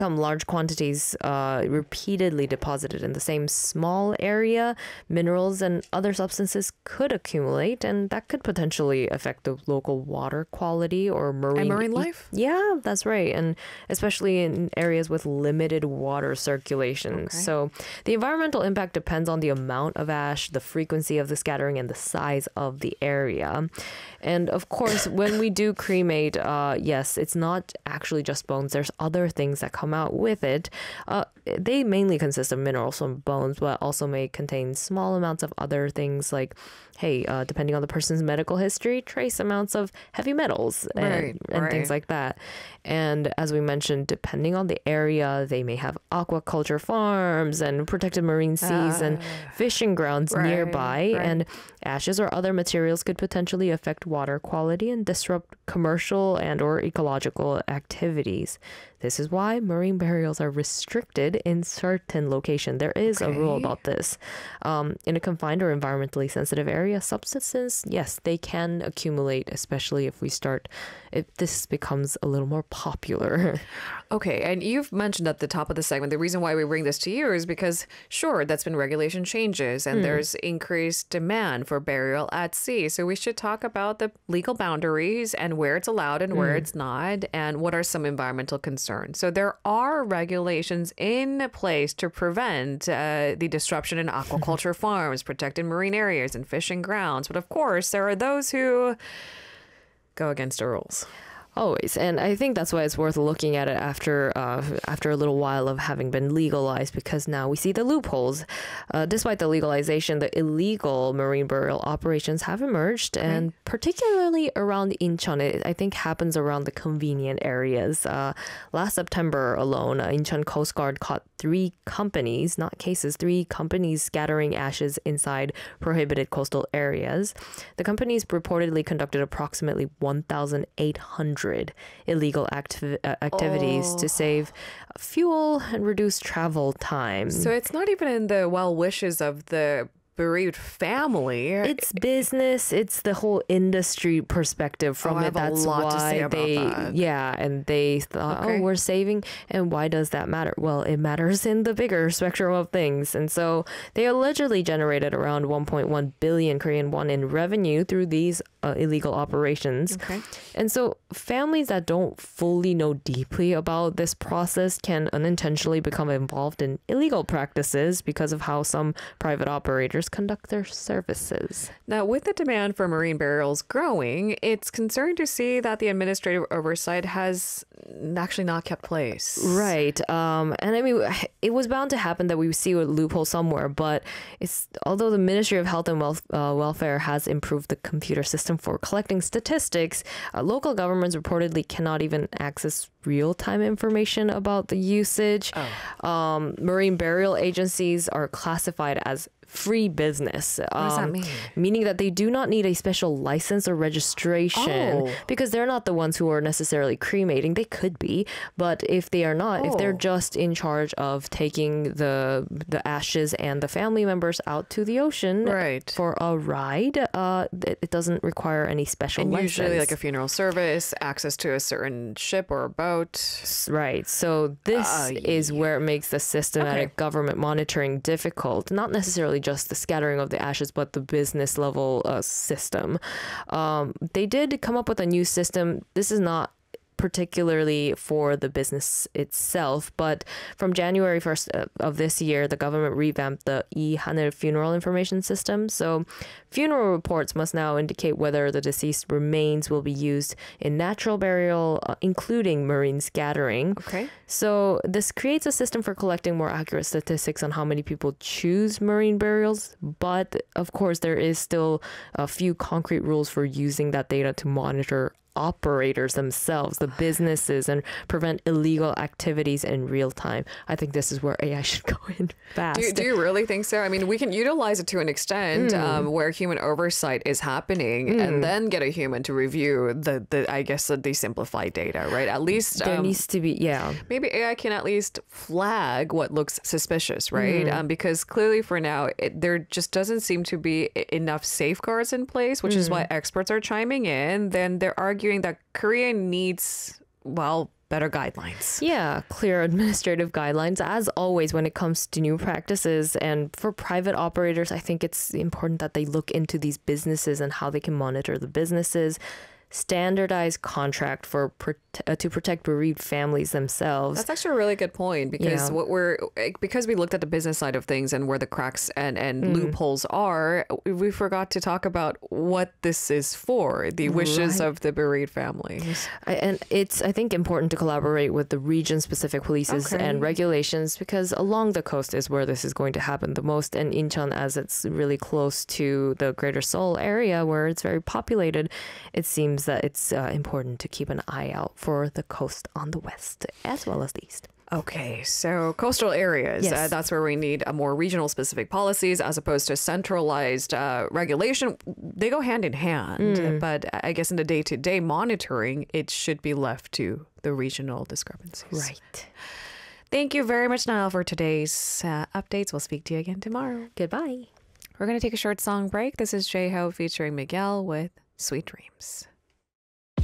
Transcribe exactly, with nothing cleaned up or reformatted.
become large quantities uh, repeatedly deposited in the same small area, minerals and other substances could accumulate, and that could potentially affect the local water quality or marine, and marine life. Yeah, that's right. And especially in areas with limited water circulation. Okay. So the environmental impact depends on the amount of ash, the frequency of the scattering, and the size of the area. And of course, when we do cremate, uh, yes, it's not actually just bones. There's other things that come out with it. Uh, they mainly consist of minerals from bones, but also may contain small amounts of other things like, hey, uh, depending on the person's medical history, trace amounts of heavy metals and, right, and right. things like that. And as we mentioned, depending on the area, they may have aquaculture farms and protected marine seas uh, and fishing grounds right, nearby. Right. And ashes or other materials could potentially affect water quality and disrupt commercial and or ecological activities. This is why marine burials are restricted in certain locations. There is okay. a rule about this. Um, in a confined or environmentally sensitive area, substances, yes, they can accumulate, especially if we start, if this becomes a little more popular. Okay, and you've mentioned at the top of the segment, the reason why we bring this to you is because, sure, that's been regulation changes and mm. there's increased demand for burial at sea. So we should talk about the legal boundaries and where it's allowed and where mm. it's not, and what are some environmental concerns. So there are regulations in place to prevent uh, the disruption in aquaculture farms, protected marine areas, and fishing grounds. But of course, there are those who go against the rules. Always. And I think that's why it's worth looking at it after uh, after a little while of having been legalized, because now we see the loopholes. Uh, despite the legalization, the illegal marine burial operations have emerged, okay. and particularly around Incheon, it I think happens around the convenient areas. Uh, last September alone, uh, Incheon Coast Guard caught three companies, not cases, three companies scattering ashes inside prohibited coastal areas. The companies reportedly conducted approximately one thousand eight hundred illegal acti- uh, activities oh. to save fuel and reduce travel time. So it's not even in the well wishes of the bereaved family. It's business. It's the whole industry perspective from oh, it. I have That's a lot why to say about they, that. yeah, and they thought, okay. oh, we're saving. And why does that matter? Well, it matters in the bigger spectrum of things. And so they allegedly generated around one point one billion Korean won in revenue through these uh, illegal operations. Okay. And so families that don't fully know deeply about this process can unintentionally become involved in illegal practices because of how some private operators conduct their services. Now, with the demand for marine burials growing, it's concerning to see that the administrative oversight has actually not kept place. Right. Um, and I mean, it was bound to happen that we would see a loophole somewhere, but it's although the Ministry of Health and Wealth, uh, Welfare has improved the computer system for collecting statistics, uh, local governments reportedly cannot even access real-time information about the usage. Oh. Um, marine burial agencies are classified as free business. What does um, that mean? Meaning that they do not need a special license or registration oh. because they're not the ones who are necessarily cremating. They could be, but if they are not, oh. if they're just in charge of taking the the ashes and the family members out to the ocean right. for a ride, uh, it, it doesn't require any special and license. Usually like a funeral service, access to a certain ship or a boat. Right. So this uh, is yeah. where it makes the systematic okay. government monitoring difficult. Not necessarily just the scattering of the ashes, but the business level uh, system. Um, they did come up with a new system. This is not particularly for the business itself, but from January first of this year, the government revamped the E-Haneul funeral information system. So funeral reports must now indicate whether the deceased remains will be used in natural burial, uh, including marine scattering. Okay. So this creates a system for collecting more accurate statistics on how many people choose marine burials. But of course, there is still a few concrete rules for using that data to monitor operators themselves, the businesses, and prevent illegal activities in real time. I think this is where A I should go in fast. Do you, do you really think so? I mean, we can utilize it to an extent mm. um, where human oversight is happening mm. and then get a human to review the, the I guess, the, the simplified data, right? At least there um, needs to be, yeah. Maybe A I can at least flag what looks suspicious, right? Mm. Um, because clearly for now, it, there just doesn't seem to be enough safeguards in place, which mm. is why experts are chiming in. Then they're arguing that Korea needs, well, better guidelines. Yeah, clear administrative guidelines, as always, when it comes to new practices. And for private operators, I think it's important that they look into these businesses and how they can monitor the businesses. Standardized contract for prote- uh, to protect bereaved families themselves. That's actually a really good point because Yeah. what we're because we looked at the business side of things and where the cracks and, and loopholes are, we forgot to talk about what this is for, the wishes Right. of the bereaved families. I- and it's, I think, important to collaborate with the region-specific policies Okay. and regulations, because along the coast is where this is going to happen the most. And Incheon, as it's really close to the Greater Seoul area where it's very populated, it seems that it's uh, important to keep an eye out for the coast on the west as well as the east. Okay, so coastal areas, Yes. uh, that's where we need a more regional specific policies as opposed to centralized uh, regulation. They go hand in hand, but I guess in the day-to-day monitoring, it should be left to the regional discrepancies. Right. Thank you very much, Niall, for today's uh, updates. We'll speak to you again tomorrow. Goodbye. We're going to take a short song break. This is J-Ho featuring Miguel with Sweet Dreams.